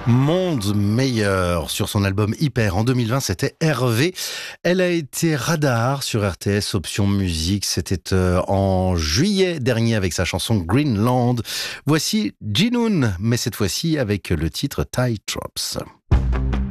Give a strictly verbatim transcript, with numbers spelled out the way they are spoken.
Monde meilleur sur son album Hyper en deux mille vingt, c'était Hervé. Elle a été radar sur R T S Option Musique, c'était euh, en juillet dernier avec sa chanson Greenland. Voici Jinoon, mais cette fois-ci avec le titre Tie Drops.